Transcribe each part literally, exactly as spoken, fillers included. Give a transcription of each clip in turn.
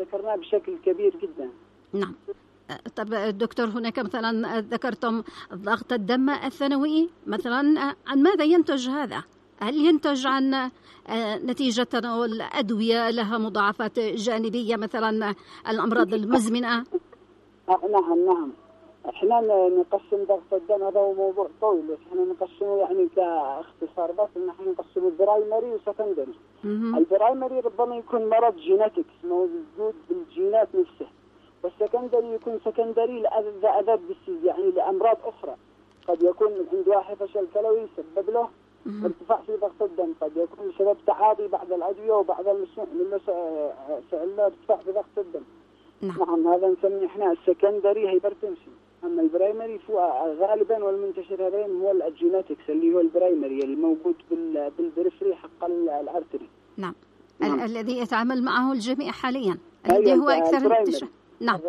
ذكرناه بشكل كبير جدا. نعم. طب دكتور، هناك مثلا ذكرتم ضغط الدم الثانوي، مثلا عن ماذا ينتج هذا؟ هل ينتج عن نتيجة تناول أدوية لها مضاعفات جانبية، مثلا الأمراض المزمنة؟ نعم نعم، احنا نقسم ضغط الدم، هذا هو موضوع طويل، بس احنا نقسمه يعني كاختصار بس، ان احنا نقسمه برايمري وسكندري. البرايمري ربما يكون مرض جينيتكس موجود بالجينات نفسه، والسكندري يكون سكندري لأذى بالسيز، يعني لأمراض أخرى. قد يكون عند واحد فشل كلوي يسبب له ارتفاع في ضغط الدم، قد يكون بسبب تعاطي بعض الأدوية وبعض المسموح من فعل ارتفاع في ضغط الدم. نعم, نعم هذا نسميه احنا السكندري هايبرتنشن. أما البرايمري غالبا والمنتشر هذين هو الجينيتكس اللي هو البرايمري الموجود بالبريفري حق الارتري. نعم, نعم. الذي يتعامل معه الجميع حاليا، الذي هو أكثر انتشار. نعم.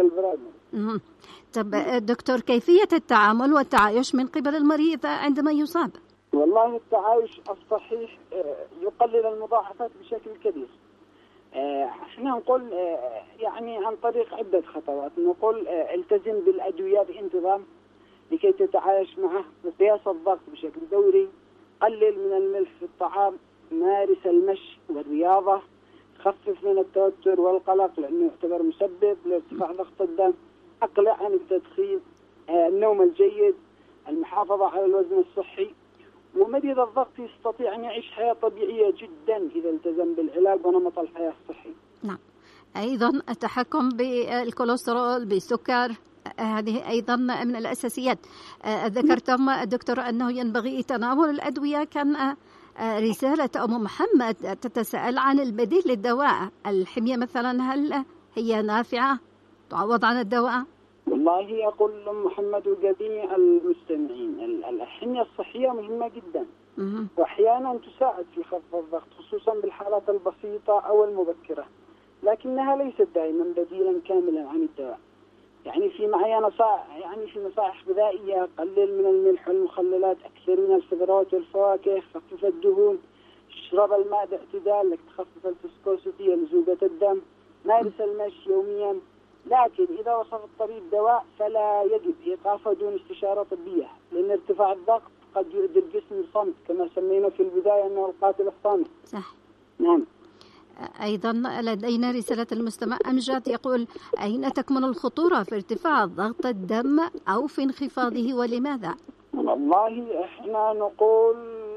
طب دكتور، كيفية التعامل والتعايش من قبل المريض عندما يصاب؟ والله التعايش الصحيح يقلل المضاعفات بشكل كبير. احنا نقول يعني عن طريق عدة خطوات. نقول التزم بالأدوية بانتظام لكي تتعايش معه، وقياس الضغط بشكل دوري، قلل من الملح في الطعام، مارس المشي والرياضة، خفف من التوتر والقلق لأنه يعتبر مسبب لارتفاع ضغط الدم، أقلع عن التدخين، النوم الجيد، المحافظة على الوزن الصحي. ومريض الضغط يستطيع أن يعيش حياة طبيعية جدا إذا التزم بالعلاج ونمط الحياة الصحي. نعم. أيضا التحكم بالكوليسترول، بالسكر، هذه أيضا من الأساسيات. ذكرتم الدكتور أنه ينبغي تناول الأدوية. كان رسالة أم محمد تتساءل عن البديل للدواء، الحمية مثلا، هل هي نافعة تعوض عن الدواء؟ والله أقول أم محمد وجميع المستمعين، الحمية الصحية مهمة جدا، وأحيانا تساعد في خفض الضغط خصوصا بالحالات البسيطة أو المبكرة، لكنها ليست دائما بديلا كاملا عن الدواء. يعني في معايا نصائح يعني في نصائح غذائية: قلل من الملح والمخللات، أكثر من الخضروات والفواكه، خفف الدهون، اشرب الماء باعتدال لك تخفف الفسكوسيتي لزوجة الدم، مارس المشي يوميا. لكن إذا وصف الطبيب دواء فلا يجب إيقافه دون استشارة طبية، لأن ارتفاع الضغط قد يؤذي الجسم صمت، كما سمينا في البداية أنه القاتل الصامت. صح. نعم. أيضا لدينا رسالة المستمع أمجد يقول: أين تكمن الخطورة في ارتفاع ضغط الدم أو في انخفاضه ولماذا؟ والله احنا نقول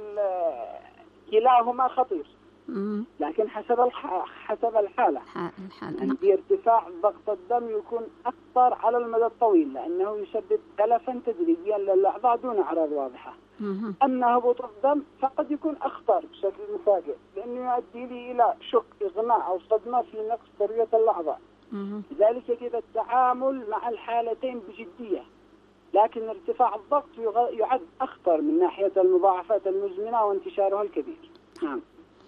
كلاهما خطير، لكن حسب الح... حسب الحالة. الحالة. في ارتفاع ضغط الدم يكون أخطر على المدى الطويل لأنه يسبب تلفا تدريجيا للأعضاء دون أعراض واضحة. أما هبوط الدم فقد يكون أخطر بشكل مفاجئ لأنه يؤدي لي إلى شك، إغماء أو صدمة في نقص تروية الأعضاء. لذلك يجب التعامل مع الحالتين بجدية، لكن ارتفاع الضغط يعد أخطر من ناحية المضاعفات المزمنة وانتشارها الكبير. نعم.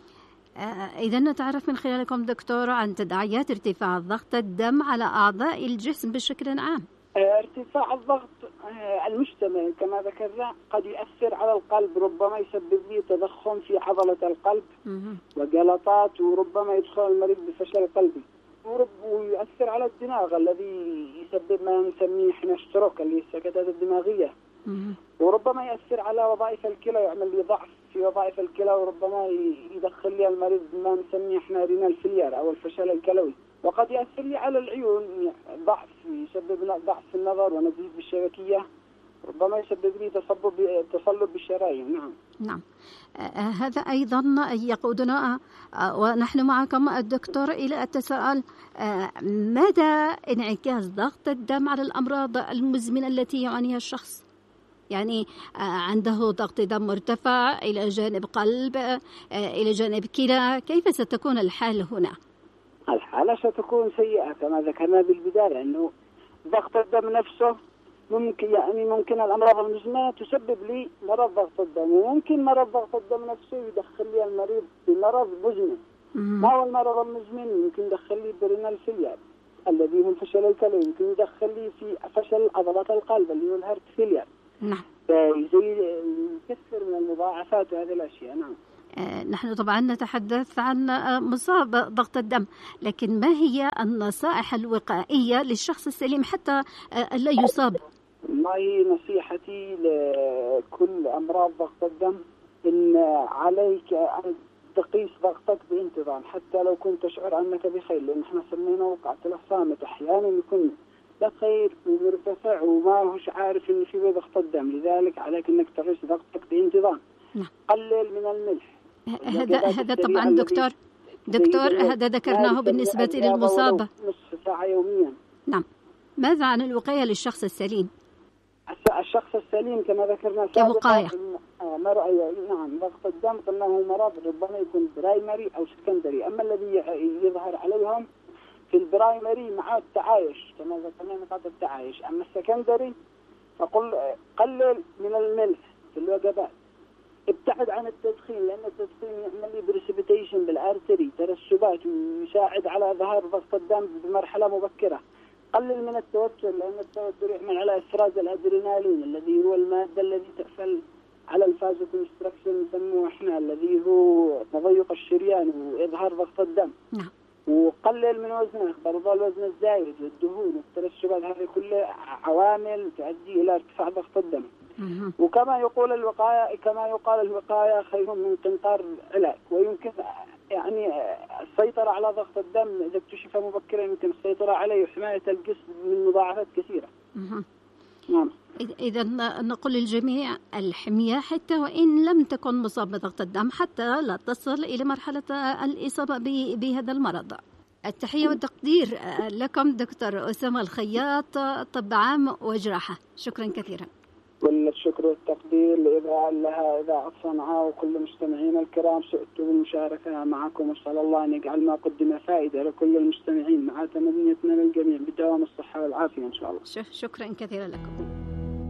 إذا نتعرف من خلالكم دكتور عن تداعيات ارتفاع ضغط الدم على أعضاء الجسم بشكل عام. ارتفاع الضغط المشتمل كما ذكرنا قد يؤثر على القلب، ربما يسبب لي تضخم في عضلة القلب وجلطات، وربما يدخل المريض بفشل قلبي، ويؤثر على الدماغ الذي يسبب ما نسميه احنا ستروك اللي هي السكتات الدماغية، وربما يؤثر على وظائف الكلى، يعمل لي ضعف في وظائف الكلى، وربما يدخل لي المريض ما نسميه احنا رينال فيلير او الفشل الكلوي، وقد يؤثر لي على العيون، ضعف يسبب ضعف في النظر ونزيف بالشبكية، ربما يسبب لي تصلب تصلب بالشرايين. نعم. نعم. آه هذا أيضا يقودنا آه ونحن معكم الدكتور إلى التساؤل: آه مدى انعكاس ضغط الدم على الأمراض المزمنة التي يعانيها الشخص؟ يعني عنده ضغط دم مرتفع إلى جانب قلب، إلى جانب كلى، كيف ستكون الحال هنا؟ الحالة ستكون سيئة كما ذكرنا بالبداية، أنه ضغط الدم نفسه ممكن يعني ممكن الأمراض المزمنة تسبب لي مرض ضغط الدم، وممكن مرض ضغط الدم نفسه يدخل لي المريض بمرض مزمن. ما هو المرض المزمن؟ يمكن يدخل لي برينال فيلير الذي هو الفشل الكلوي، يمكن يدخل لي في فشل عضلات القلب اللي هو الهارت فيلير. نعم. زي كثير من المضاعفات وهذه الأشياء. نعم. نحن طبعا نتحدث عن مصاب ضغط الدم، لكن ما هي النصائح الوقائية للشخص السليم حتى لا يصاب؟ ما هي نصيحتي لكل أمراض ضغط الدم، إن عليك أن تقيس ضغطك بانتظام حتى لو كنت تشعر أنك بخير، لأن احنا سمينا وقعة الصامت، أحيانا يكون بخير ومرتفع وما هوش عارف إن في ضغط الدم، لذلك عليك إنك تقيس ضغطك بانتظام. نعم. قلل من الملح. هذا هذا طبعا دكتور دكتور هذا ذكرناه بالنسبة للمصاب. نصف ساعة يوميا. نعم. ماذا عن الوقاية للشخص السليم؟ الشخص السليم كما ذكرنا كوقاية. نعم، ضغط الدم قلنا هو مرض ربما يكون برايمري أو سكندري، أما الذي يظهر عليهم في البرايمري مع التعايش كما ذكرنا نقاط التعايش، أما السكندري فقل قلل من الملح في الوجبات، ابتعد عن التدخين لأن التدخين يعمل بريسبيتيشن بالارتري، ترسبات، ويساعد على ظهور ضغط الدم بمرحلة مبكرة. قلل من التوتر لأن التوتر يعمل على إفراز الأدرينالين الذي هو المادة الذي تقفل على الفازوكونستراكشن نسموه احنا، الذي هو تضيق الشريان وإظهار ضغط الدم. نعم. وقلل من وزنك، برضه الوزن الزايد والدهون والترسبات، هذه كلها عوامل تؤدي إلى ارتفاع ضغط الدم. وكما يقول الوقاية كما يقال الوقاية خير من قنطار العلاج، ويمكن يعني السيطرة على ضغط الدم إذا اكتشف مبكرا يمكن السيطرة عليه وحماية الجسم من مضاعفات كثيرة. نعم. إذا نقول للجميع الحمية حتى وإن لم تكن مصاب بضغط الدم حتى لا تصل إلى مرحلة الإصابة بهذا المرض. التحية والتقدير لكم دكتور أسامة الخياط، طب عام وجراحة، شكرا كثيرا. كل الشكر والتقدير لإذاعة لها إذاعة صنعاء وكل مستمعين الكرام، سئت بالمشاركة معكم، وصلى الله أن يجعل ما قدم فائدة لكل المستمعين، مع تمنيتنا للجميع بدوام الصحة والعافية إن شاء الله. شكرا كثيرا لكم.